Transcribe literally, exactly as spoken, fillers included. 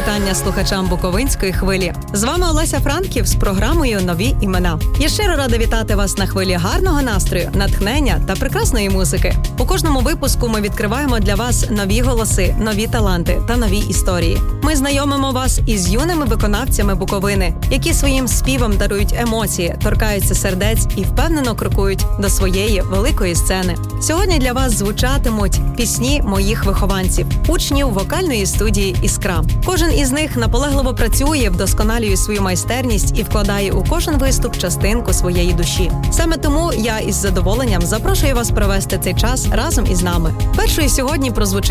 вітання слухачам Буковинської хвилі. З вами Олеся Франків з програмою «Нові імена». Я щиро рада вітати вас на хвилі гарного настрою, натхнення та прекрасної музики. У кожному випуску ми відкриваємо для вас нові голоси, нові таланти та нові історії. Ми знайомимо вас із юними виконавцями Буковини, які своїм співом дарують емоції, торкаються сердець і впевнено крокують до своєї великої сцени. Сьогодні для вас звучатимуть пісні моїх вихованців, учнів вокальної студії «Іскра». Кожен із них наполегливо працює, вдосконалює свою майстерність і вкладає у кожен виступ частинку своєї душі. Саме тому я із задоволенням запрошую вас провести цей час разом із нами. Першою сьогодні прозвучить